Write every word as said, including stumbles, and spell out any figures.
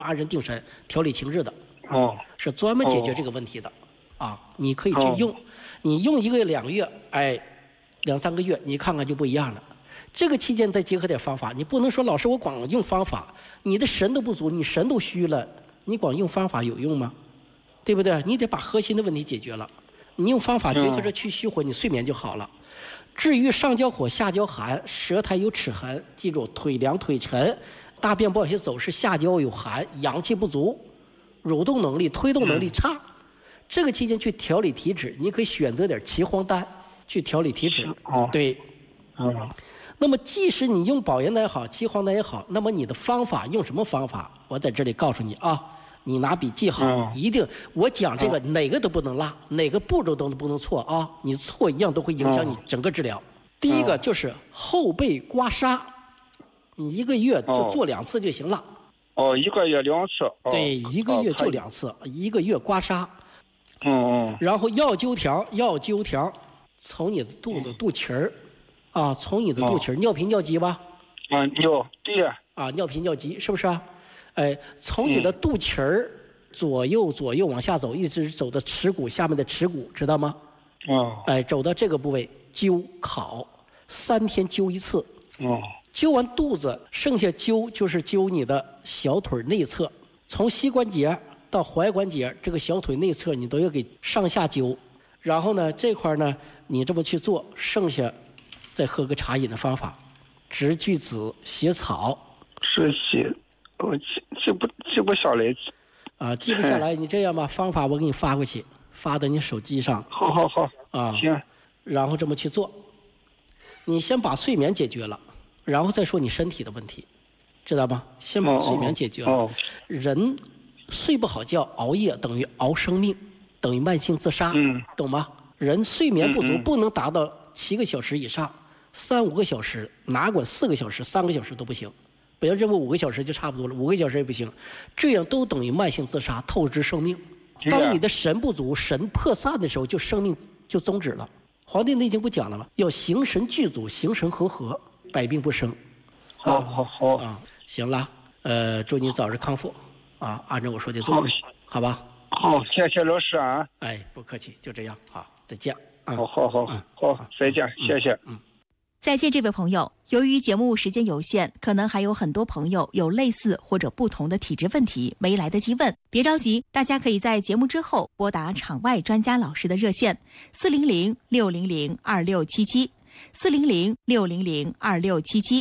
八人定神调理情志的， 哦， 是专门解决这个问题的，哦、啊，你可以去用，哦、你用一个月两个月，哎，两三个月，你看看就不一样了。这个期间再结合点方法，你不能说老师我光用方法，你的神都不足，你神都虚了，你光用方法有用吗？对不对？你得把核心的问题解决了。你用方法结合着去虚火，你睡眠就好了。至于上焦火下焦寒，舌苔有齿痕，记住腿凉腿沉，大便不往下走是下焦有寒，阳气不足，蠕动能力推动能力差。这个期间去调理体质，你可以选择点岐黄丹去调理体质。对， 嗯。 那么即使你用保元丹也好，岐黄丹也好，那么你的方法用什么方法？我在这里告诉你啊，你拿笔记好，嗯、一定我讲这个、嗯、哪个都不能落，哪个步骤都不能错啊！你错一样都会影响你整个治疗。嗯、第一个就是后背刮痧，你一个月就做两次就行了。 哦，一个月两次。哦、 对，一个月就两次，哦、一个月刮痧。 嗯嗯。 然后药灸条，药灸条，从你的肚子、嗯、肚脐儿。啊，从你的肚脐、哦、尿频尿急吧？ 啊，尿对呀。 啊，尿频尿急是不是啊？哎，从你的肚脐儿、嗯、左右左右往下走，一直走到耻骨下面的耻骨，知道吗？ 哦。 哎，走到这个部位灸烤，三天灸一次。 哦。 灸完肚子，剩下灸就是灸你的小腿内侧，从膝关节到踝关节，这个小腿内侧你都要给上下灸。然后呢，这块呢，你这么去做，剩下。再喝个茶饮的方法，植巨子、血草。 是写，我记记不记不下来。 啊，记不下来，你这样吧，方法我给你发过去，发到你手机上。 好好好。 啊， 行。 然后这么去做，你先把睡眠解决了，然后再说你身体的问题，知道吗？先把睡眠解决了。 哦。 人睡不好觉，熬夜等于熬生命，等于慢性自杀。 嗯。 懂吗？人睡眠不足， 嗯嗯不能达到七个小时以上。三五个小时，哪管四个小时、三个小时都不行，不要认为五个小时就差不多了，五个小时也不行，这样都等于慢性自杀，透支生命。当你的神不足、神破散的时候，就生命就终止了。《黄帝内经》不讲了吗？要形神具足，形神和合，百病不生。 好好好啊，行了，呃，祝你早日康复啊，按照我说的做， 好， 好吧？ 好，谢谢老师啊。 哎，不客气，就这样，好，再见。 嗯、好好好、嗯、好，再见，嗯、谢谢。 嗯。 再见，这位朋友。由于节目时间有限，可能还有很多朋友有类似或者不同的体质问题没来得及问，别着急，大家可以在节目之后拨打场外专家老师的热线四零零六零零二六七七四零零六零零二六七七。